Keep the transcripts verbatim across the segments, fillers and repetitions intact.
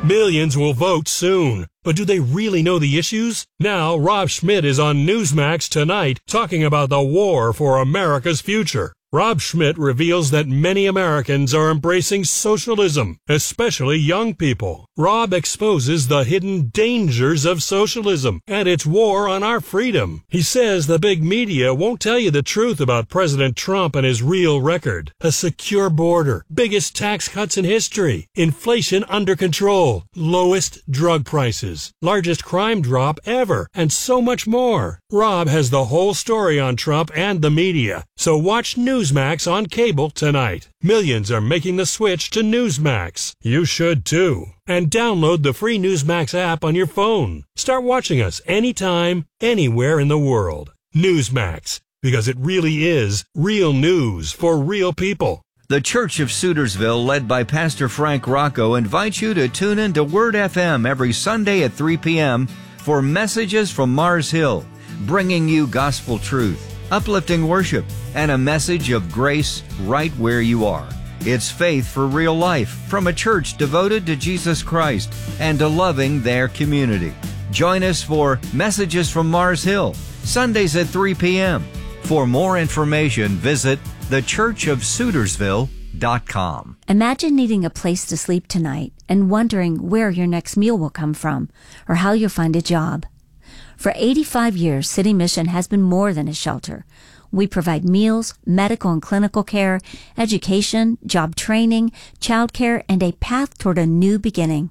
Millions will vote soon. But do they really know the issues? Now, Rob Schmidt is on Newsmax tonight talking about the war for America's future. Rob Schmidt reveals that many Americans are embracing socialism, especially young people. Rob exposes the hidden dangers of socialism and its war on our freedom. He says the big media won't tell you the truth about President Trump and his real record. A secure border, biggest tax cuts in history, inflation under control, lowest drug prices, largest crime drop ever, and so much more. Rob has the whole story on Trump and the media, so watch Newsmax on cable tonight. Millions are making the switch to Newsmax. You should too. And download the free Newsmax app on your phone. Start watching us anytime, anywhere in the world. Newsmax, because it really is real news for real people. The Church of Sutersville, led by Pastor Frank Rocco, invites you to tune in to Word F M every Sunday at three p.m. for Messages from Mars Hill, bringing you gospel truth, uplifting worship, and a message of grace right where you are. It's faith for real life from a church devoted to Jesus Christ and to loving their community. Join us for Messages from Mars Hill, Sundays at three p.m. For more information, visit the church of sutersville dot com. Imagine needing a place to sleep tonight and wondering where your next meal will come from or how you'll find a job. For eighty-five years, City Mission has been more than a shelter. We provide meals, medical and clinical care, education, job training, child care, and a path toward a new beginning.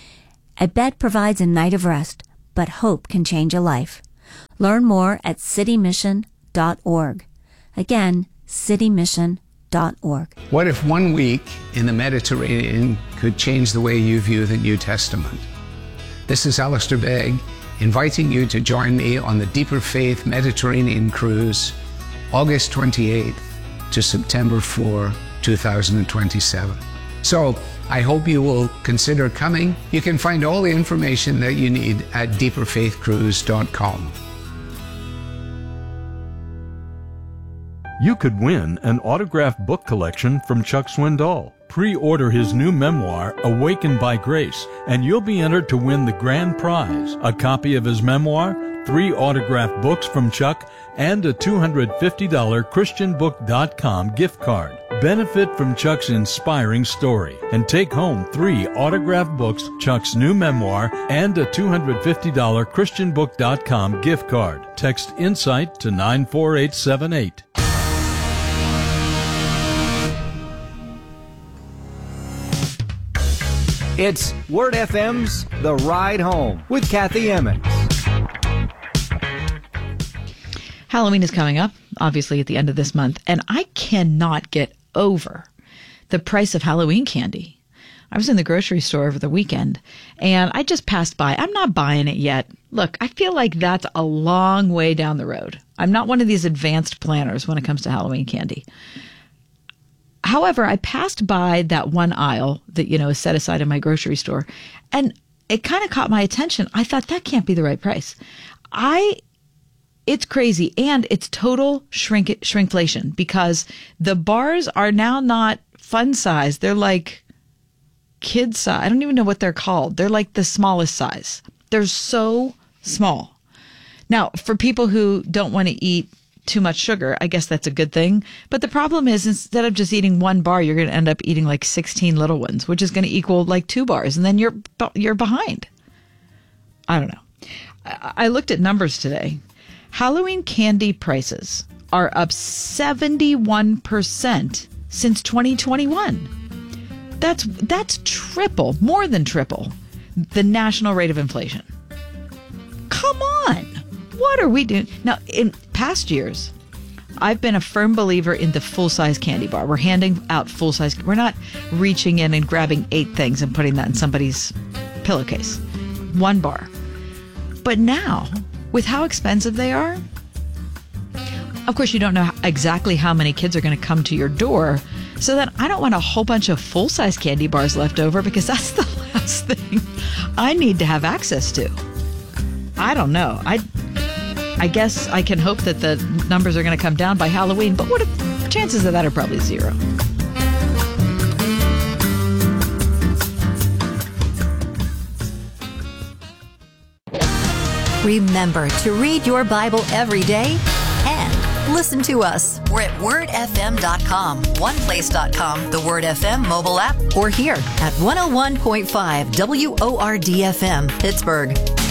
A bed provides a night of rest, but hope can change a life. Learn more at city mission dot org. Again, city mission dot org. What if one week in the Mediterranean could change the way you view the New Testament? This is Alistair Begg, inviting you to join me on the Deeper Faith Mediterranean Cruise, August twenty-eighth to September fourth, two thousand twenty-seven. So, I hope you will consider coming. You can find all the information that you need at deeper faith cruise dot com. You could win an autographed book collection from Chuck Swindoll. Pre-order his new memoir, Awakened by Grace, and you'll be entered to win the grand prize, a copy of his memoir, three autographed books from Chuck, and a two hundred fifty dollars christian book dot com gift card. Benefit from Chuck's inspiring story and take home three autographed books, Chuck's new memoir, and a two hundred fifty dollars christian book dot com gift card. Text INSIGHT to nine four eight seven eight. It's Word F M's The Ride Home with Kathy Emmons. Halloween is coming up, obviously, at the end of this month, and I cannot get over the price of Halloween candy. I was in the grocery store over the weekend, and I just passed by. I'm not buying it yet. Look, I feel like that's a long way down the road. I'm not one of these advanced planners when it comes to Halloween candy. However, I passed by that one aisle that, you know, is set aside in my grocery store, and it kind of caught my attention. I thought, that can't be the right price. I, it's crazy, and it's total shrink shrinkflation, because the bars are now not fun size. They're like kid size. I don't even know what they're called. They're like the smallest size. They're so small. Now, for people who don't want to eat too much sugar, I guess that's a good thing. But the problem is, instead of just eating one bar, you're going to end up eating like sixteen little ones, which is going to equal like two bars. And then you're, you're behind. I don't know. I, I looked at numbers today. Halloween candy prices are up seventy-one percent since twenty twenty-one. That's, that's triple, more than triple the national rate of inflation. Come on. What are we doing? Now, in past years, I've been a firm believer in the full-size candy bar. We're handing out full-size. We're not reaching in and grabbing eight things and putting that in somebody's pillowcase. One bar. But now, with how expensive they are, of course, you don't know exactly how many kids are going to come to your door. So then I don't want a whole bunch of full-size candy bars left over, because that's the last thing I need to have access to. I don't know. I I guess I can hope that the numbers are going to come down by Halloween, but what if chances of that are probably zero. Remember to read your Bible every day and listen to us. We're at word f m dot com, one place dot com, the Word F M mobile app, or here at one oh one point five W O R D F M, Pittsburgh.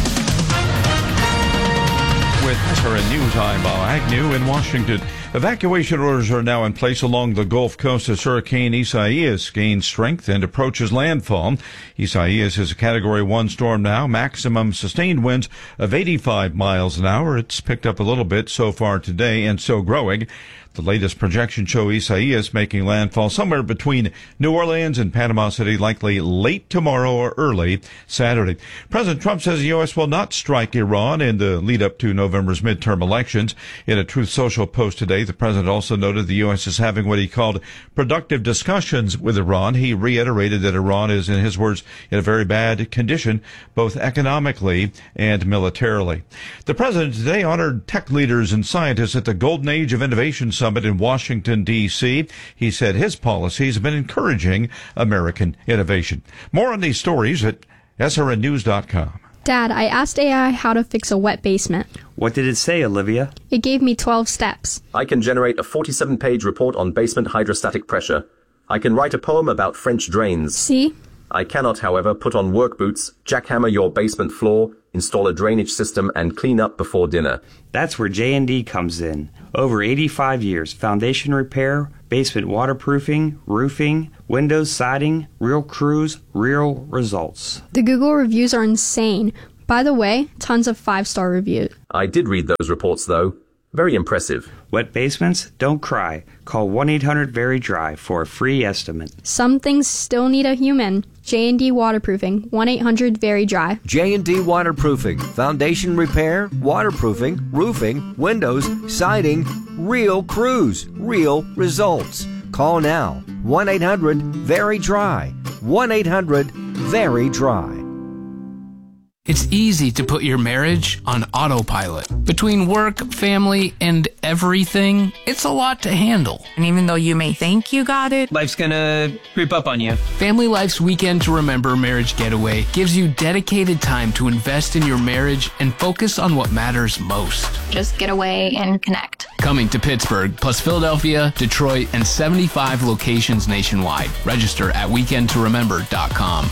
With S R N News, I'm Bob Agnew in Washington. Evacuation orders are now in place along the Gulf Coast as Hurricane Isaias gains strength and approaches landfall. Isaias is a Category one storm now, maximum sustained winds of eighty-five miles an hour. It's picked up a little bit so far today and still growing. The latest projections show Isaias making landfall somewhere between New Orleans and Panama City, likely late tomorrow or early Saturday. President Trump says the U S will not strike Iran in the lead up to November's midterm elections. In a Truth Social post today, the president also noted the U S is having what he called productive discussions with Iran. He reiterated that Iran is, in his words, in a very bad condition, both economically and militarily. The president today honored tech leaders and scientists at the Golden Age of Innovation Summit in Washington, D C He said his policies have been encouraging American innovation. More on these stories at S R N news dot com. Dad, I asked A I how to fix a wet basement. What did it say, Olivia? It gave me twelve steps. I can generate a forty-seven page report on basement hydrostatic pressure. I can write a poem about French drains. See? I cannot, however, put on work boots, jackhammer your basement floor, install a drainage system, and clean up before dinner. That's where J and D comes in. Over eighty-five years, foundation repair, basement waterproofing, roofing, windows, siding, real crews, real results. The Google reviews are insane. By the way, tons of five-star reviews. I did read those reports, though. Very impressive. Wet basements? Don't cry. Call one eight hundred very dry for a free estimate. Some things still need a human. J and D Waterproofing, one eight hundred very dry. J and D Waterproofing, foundation repair, waterproofing, roofing, windows, siding, real crews, real results. Call now, one eight hundred very dry, one eight hundred very dry. It's easy to put your marriage on autopilot. Between work, family, and everything, it's a lot to handle. And even though you may think you got it, life's gonna creep up on you. Family Life's Weekend to Remember Marriage Getaway gives you dedicated time to invest in your marriage and focus on what matters most. Just get away and connect. Coming to Pittsburgh, plus Philadelphia, Detroit, and seventy-five locations nationwide. Register at weekend to remember dot com.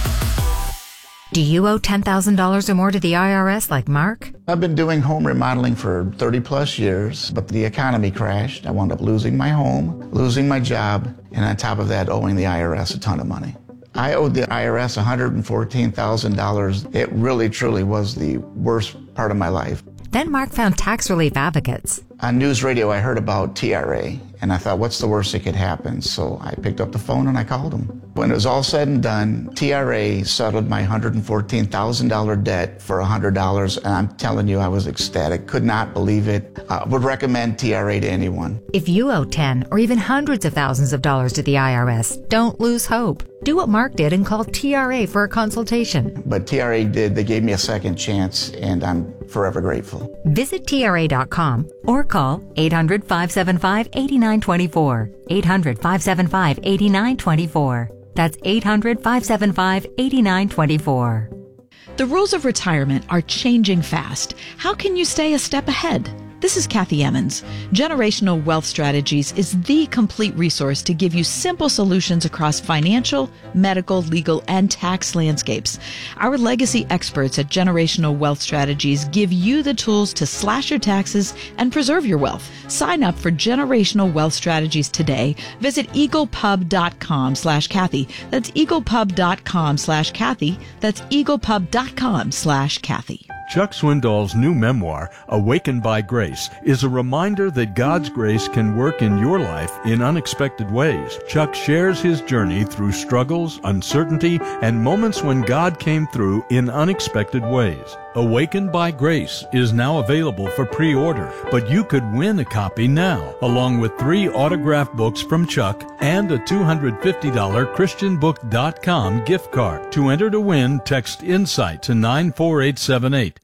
Do you owe ten thousand dollars or more to the I R S like Mark? I've been doing home remodeling for thirty plus years, but the economy crashed. I wound up losing my home, losing my job, and on top of that, owing the I R S a ton of money. I owed the I R S one hundred fourteen thousand dollars. It really, truly was the worst part of my life. Then Mark found tax relief advocates. On news radio, I heard about T R A, and I thought, what's the worst that could happen? So I picked up the phone and I called them. When it was all said and done, T R A settled my one hundred fourteen thousand dollars debt for one hundred dollars, and I'm telling you, I was ecstatic. Could not believe it. Uh, would recommend T R A to anyone. If you owe ten or even hundreds of thousands of dollars to the I R S, don't lose hope. Do what Mark did and call T R A for a consultation. But T R A did. They gave me a second chance, and I'm forever grateful. Visit T R A dot com or call eight hundred, five seven five, eight nine two four. eight hundred, five seven five, eight nine two four. That's eight hundred, five seven five, eight nine two four. The rules of retirement are changing fast. How can you stay a step ahead? This is Kathy Emmons. Generational Wealth Strategies is the complete resource to give you simple solutions across financial, medical, legal, and tax landscapes. Our legacy experts at Generational Wealth Strategies give you the tools to slash your taxes and preserve your wealth. Sign up for Generational Wealth Strategies today. Visit eaglepub.com slash Kathy. That's eaglepub.com slash Kathy. That's eaglepub.com slash Kathy. Chuck Swindoll's new memoir, Awakened by Grace, is a reminder that God's grace can work in your life in unexpected ways. Chuck shares his journey through struggles, uncertainty, and moments when God came through in unexpected ways. Awakened by Grace is now available for pre-order, but you could win a copy now, along with three autographed books from Chuck and a two hundred fifty dollars Christian book dot com gift card. To enter to win, text INSIGHT to nine four eight seven eight.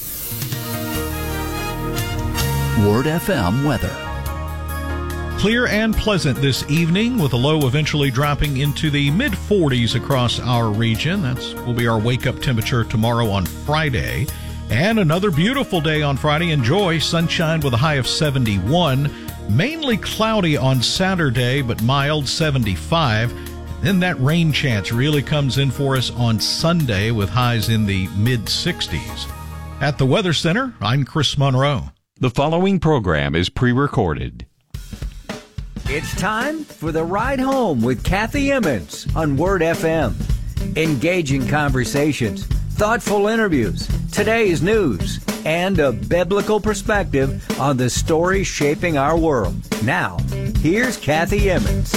Word F M weather. Clear and pleasant this evening, with a low eventually dropping into the mid forties across our region. That's will be our wake-up temperature tomorrow on Friday. And another beautiful day on Friday. Enjoy sunshine with a high of seventy-one. Mainly cloudy on Saturday, but mild seventy-five. Then that rain chance really comes in for us on Sunday with highs in the mid-sixties. At the Weather Center, I'm Chris Monroe. The following program is pre-recorded. It's time for The Ride Home with Kathy Emmons on Word F M. Engaging conversations, thoughtful interviews, today's news, and a biblical perspective on the stories shaping our world. Now, here's Kathy Emmons.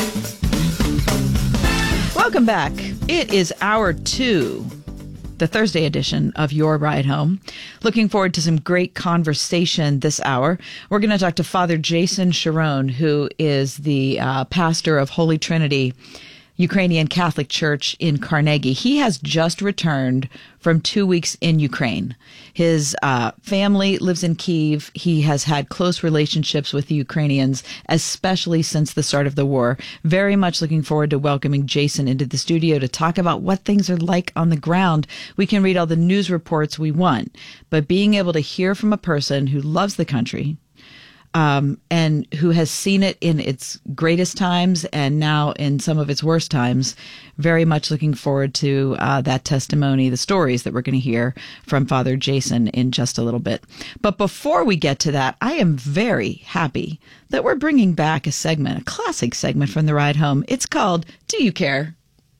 Welcome back. It is hour two, the Thursday edition of Your Ride Home. Looking forward to some great conversation this hour. We're going to talk to Father Jason Sharon, who is the uh, pastor of Holy Trinity Ukrainian Catholic Church in Carnegie. He has just returned from two weeks in Ukraine. His uh, family lives in Kyiv. He has had close relationships with the Ukrainians, especially since the start of the war. Very much looking forward to welcoming Jason into the studio to talk about what things are like on the ground. We can read all the news reports we want, but being able to hear from a person who loves the country, Um, and who has seen it in its greatest times and now in some of its worst times. Very much looking forward to uh, that testimony, the stories that we're going to hear from Father Jason in just a little bit. But before we get to that, I am very happy that we're bringing back a segment, a classic segment from The Ride Home. It's called Do You Care?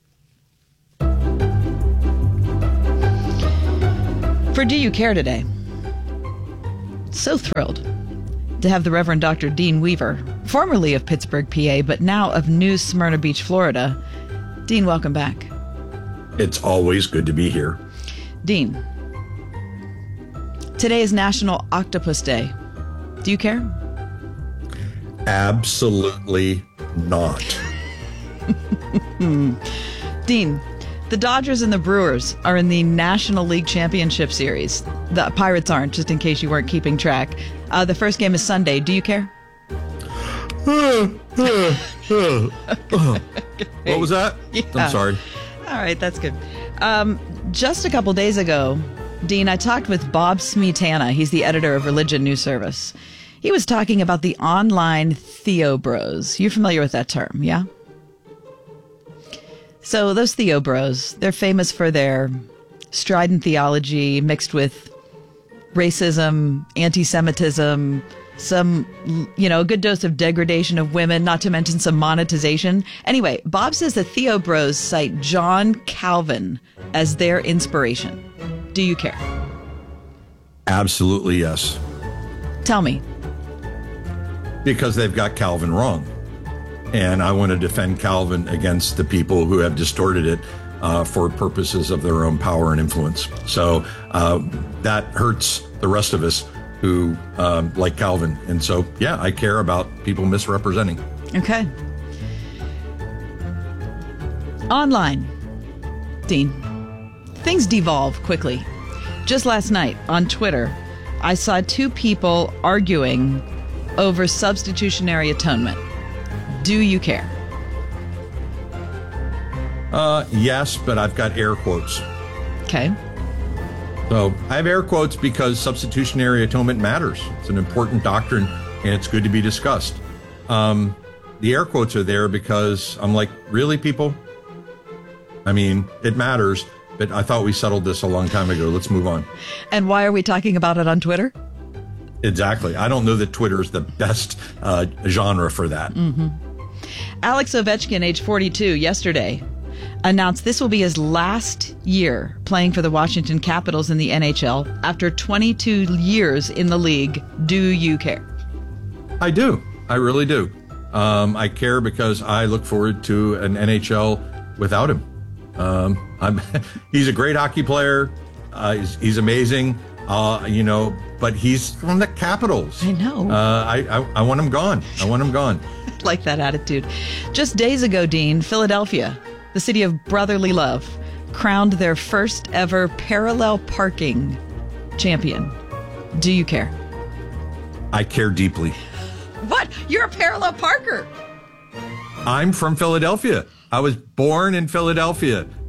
For Do You Care today? So thrilled to have the Reverend Doctor Dean Weaver, formerly of Pittsburgh, P A, but now of New Smyrna Beach, Florida. Dean, welcome back. It's always good to be here. Dean, today is National Octopus Day. Do you care? Absolutely not. Dean, the Dodgers and the Brewers are in the National League Championship Series. The Pirates aren't, just in case you weren't keeping track. Uh, the first game is Sunday. Do you care? What was that? Yeah. I'm sorry. All right, that's good. Um, just a couple days ago, Dean, I talked with Bob Smetana. He's the editor of Religion News Service. He was talking about the online Theobros. You're familiar with that term, yeah? So those Theobros, they're famous for their strident theology mixed with racism, anti-Semitism, some, you know, a good dose of degradation of women, not to mention some monetization. Anyway, Bob says the Theobros cite John Calvin as their inspiration. Do you care? Absolutely, yes. Tell me. Because they've got Calvin wrong. And I want to defend Calvin against the people who have distorted it uh, for purposes of their own power and influence. So uh, that hurts the rest of us who um, like Calvin. And so, yeah, I care about people misrepresenting. Okay. Online, Dean, things devolve quickly. Just last night on Twitter, I saw two people arguing over substitutionary atonement. Do you care? Uh, yes, but I've got air quotes. Okay. So I have air quotes because substitutionary atonement matters. It's an important doctrine, and it's good to be discussed. Um, the air quotes are there because I'm like, really, people? I mean, it matters, but I thought we settled this a long time ago. Let's move on. And why are we talking about it on Twitter? Exactly. I don't know that Twitter is the best uh, genre for that. Mm-hmm. Alex Ovechkin, age forty-two, yesterday announced this will be his last year playing for the Washington Capitals in the N H L after twenty-two years in the league. Do you care? I do. I really do. Um, I care because I look forward to an N H L without him. Um, I'm, he's a great hockey player. Uh, he's, he's amazing. Uh, you know, but he's from the Capitals. I know. Uh, I, I I want him gone. I want him gone. Like that attitude. Just days ago, Dean, Philadelphia, the city of brotherly love, crowned their first ever parallel parking champion. Do you care? I care deeply. What? You're a parallel parker. I'm from Philadelphia. I was born in Philadelphia.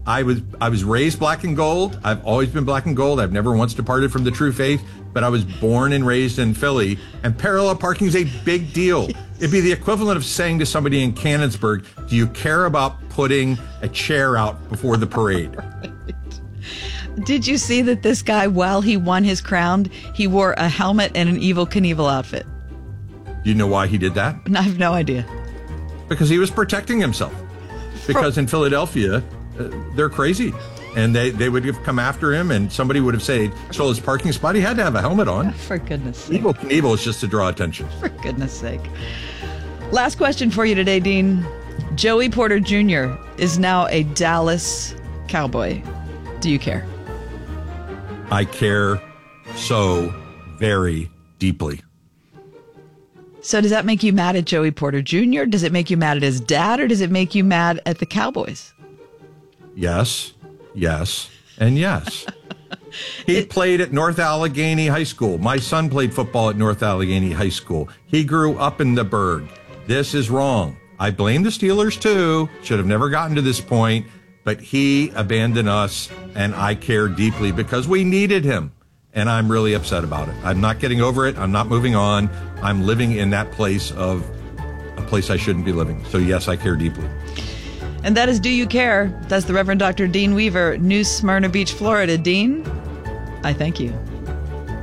I was I was raised black and gold. I've always been black and gold. I've never once departed from the true faith, but I was born and raised in Philly, and parallel parking is a big deal. It'd be the equivalent of saying to somebody in Canonsburg, do you care about putting a chair out before the parade? Right. Did you see that this guy, while he won his crown, he wore a helmet and an Evel Knievel outfit? Do you know why he did that? I have no idea. Because he was protecting himself. Because in Philadelphia, uh, they're crazy. And they, they would have come after him, and somebody would have said, stole his parking spot. He had to have a helmet on. For goodness sake. Evel Knievel is just to draw attention. For goodness sake. Last question for you today, Dean. Joey Porter Junior is now a Dallas Cowboy. Do you care? I care so very deeply. So does that make you mad at Joey Porter Junior? Does it make you mad at his dad, or does it make you mad at the Cowboys? Yes, yes, and yes. He it, played at North Allegheny High School. My son played football at North Allegheny High School. He grew up in the Berg. This is wrong. I blame the Steelers too. Should have never gotten to this point. But he abandoned us, and I care deeply because we needed him. And I'm really upset about it. I'm not getting over it. I'm not moving on. I'm living in that place of a place I shouldn't be living. So yes, I care deeply. And that is Do You Care? That's the Reverend Doctor Dean Weaver, New Smyrna Beach, Florida. Dean, I thank you.